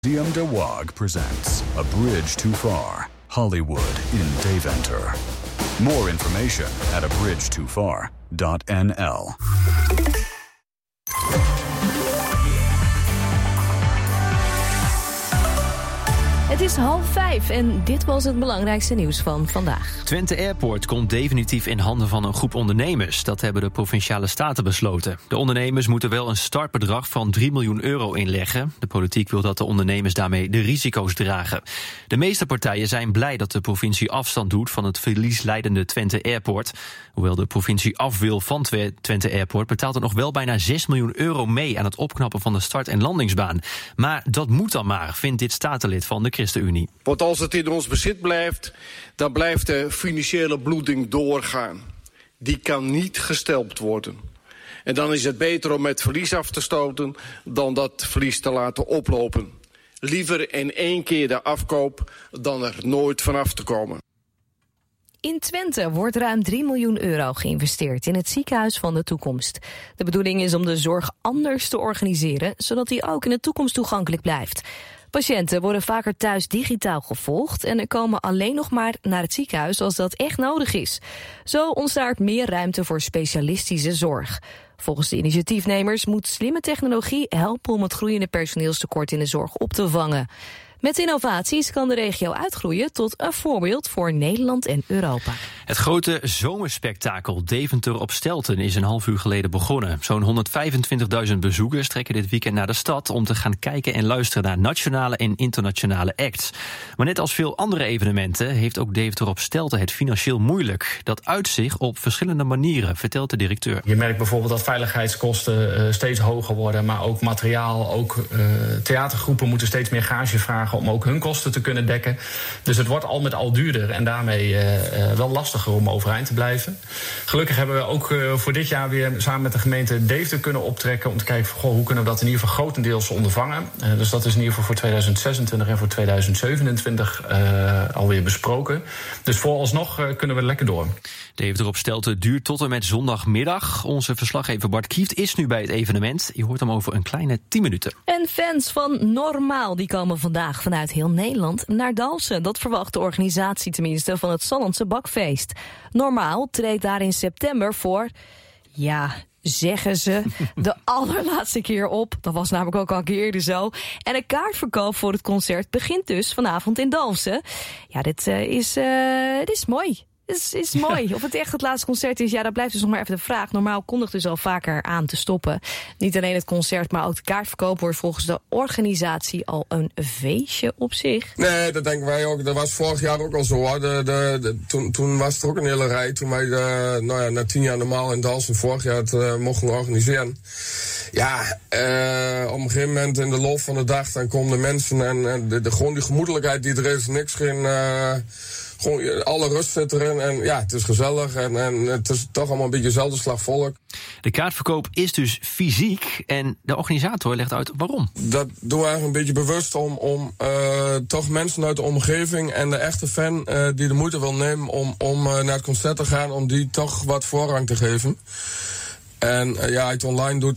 Museum de Waag presents A Bridge Too Far, Hollywood in Deventer. More information at abridgetofar.nl. Het is 4:30 en dit was het belangrijkste nieuws van vandaag. Twente Airport komt definitief in handen van een groep ondernemers. Dat hebben de Provinciale Staten besloten. De ondernemers moeten wel een startbedrag van €3 miljoen inleggen. De politiek wil dat de ondernemers daarmee de risico's dragen. De meeste partijen zijn blij dat de provincie afstand doet van het verliesleidende Twente Airport. Hoewel de provincie af wil van Twente Airport, betaalt het nog wel bijna €6 miljoen mee aan het opknappen van de start- en landingsbaan. Maar dat moet dan maar, vindt dit statenlid van de ChristenUnie. Want als het in ons bezit blijft, dan blijft de financiële bloeding doorgaan. Die kan niet gestelpt worden. En dan is het beter om het verlies af te stoten dan dat verlies te laten oplopen. Liever in één keer de afkoop dan er nooit vanaf te komen. In Twente wordt ruim €3 miljoen geïnvesteerd in het ziekenhuis van de toekomst. De bedoeling is om de zorg anders te organiseren, zodat die ook in de toekomst toegankelijk blijft. Patiënten worden vaker thuis digitaal gevolgd en er komen alleen nog maar naar het ziekenhuis als dat echt nodig is. Zo ontstaat meer ruimte voor specialistische zorg. Volgens de initiatiefnemers moet slimme technologie helpen om het groeiende personeelstekort in de zorg op te vangen. Met innovaties kan de regio uitgroeien tot een voorbeeld voor Nederland en Europa. Het grote zomerspektakel Deventer op Stelten is een half uur geleden begonnen. Zo'n 125.000 bezoekers trekken dit weekend naar de stad om te gaan kijken en luisteren naar nationale en internationale acts. Maar net als veel andere evenementen heeft ook Deventer op Stelten het financieel moeilijk. Dat uit zich op verschillende manieren, vertelt de directeur. Je merkt bijvoorbeeld dat veiligheidskosten steeds hoger worden, maar ook materiaal, ook theatergroepen moeten steeds meer gage vragen om ook hun kosten te kunnen dekken. Dus het wordt al met al duurder en daarmee wel lastiger om overeind te blijven. Gelukkig hebben we ook voor dit jaar weer samen met de gemeente Deventer kunnen optrekken om te kijken van, hoe kunnen we dat in ieder geval grotendeels ondervangen. Dus dat is in ieder geval voor 2026 en voor 2027 alweer besproken. Dus vooralsnog kunnen we lekker door. Deventer op Stelten duurt tot en met zondagmiddag. Onze verslaggever Bart Kieft is nu bij het evenement. Je hoort hem over een kleine 10 minuten. En fans van Normaal die komen vandaag vanuit heel Nederland naar Dalfsen. Dat verwacht de organisatie tenminste van het Sallandse Bakfeest. Normaal treedt daar in september voor, ja, zeggen ze, de allerlaatste keer op. Dat was namelijk ook al een keer eerder zo. En de kaartverkoop voor het concert begint dus vanavond in Dalfsen. Ja, dit is mooi. Is mooi. Of het echt het laatste concert is, ja, dat blijft dus nog maar even de vraag. Normaal kondigt dus al vaker aan te stoppen. Niet alleen het concert, maar ook de kaartverkoop wordt volgens de organisatie al een feestje op zich. Nee, dat denken wij ook. Dat was vorig jaar ook al zo, hoor. Toen was er ook een hele rij. Toen wij na 10 jaar Normaal in Dalfsen vorig jaar het mochten organiseren. Ja, op een gegeven moment in de loop van de dag, dan komen de mensen en gewoon die gemoedelijkheid die er is, niks geen... Gewoon alle rust zit erin en ja, het is gezellig en het is toch allemaal een beetje dezelfde slag volk. De kaartverkoop is dus fysiek en de organisator legt uit waarom. Dat doen we eigenlijk een beetje bewust om toch mensen uit de omgeving en de echte fan die de moeite wil nemen om naar het concert te gaan, om die toch wat voorrang te geven. En als je het online doet,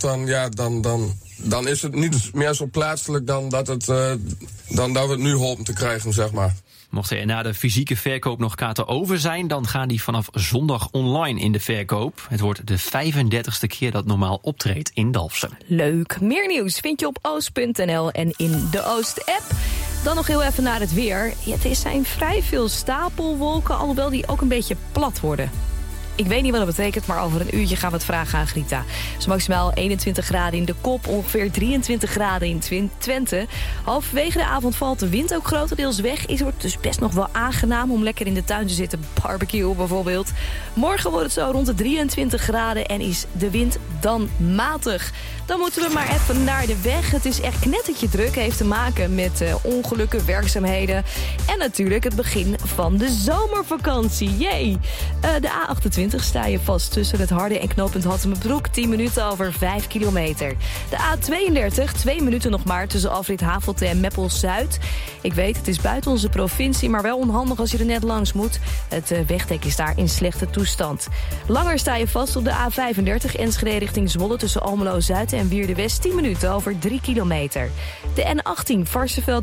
dan is het niet meer zo plaatselijk dan dat we het nu hopen te krijgen, zeg maar. Mochten er na de fysieke verkoop nog kaarten over zijn, dan gaan die vanaf zondag online in de verkoop. Het wordt de 35e keer dat Normaal optreedt in Dalfsen. Leuk. Meer nieuws vind je op oost.nl en in de Oost-app. Dan nog heel even naar het weer. Ja, er zijn vrij veel stapelwolken, alhoewel die ook een beetje plat worden. Ik weet niet wat dat betekent, maar over een uurtje gaan we het vragen aan Grita. Dus maximaal 21 graden in de Kop, ongeveer 23 graden in Twente. Halverwege de avond valt de wind ook grotendeels weg. Het wordt dus best nog wel aangenaam om lekker in de tuin te zitten. Barbecue bijvoorbeeld. Morgen wordt het zo rond de 23 graden en is de wind dan matig. Dan moeten we maar even naar de weg. Het is echt knettertje druk. Heeft te maken met ongelukken, werkzaamheden. En natuurlijk het begin van de zomervakantie. Jee! De A28 A22 sta je vast tussen het Harde en knooppunt Hattemerbroek. 10 minuten over 5 kilometer. De A32, 2 minuten nog maar tussen Afrit Havelte en Meppel-Zuid. Ik weet, het is buiten onze provincie, maar wel onhandig als je er net langs moet. Het wegdek is daar in slechte toestand. Langer sta je vast op de A35 Enschede richting Zwolle tussen Almelo-Zuid en Wierde-West. 10 minuten over 3 kilometer. De N18 Varsseveld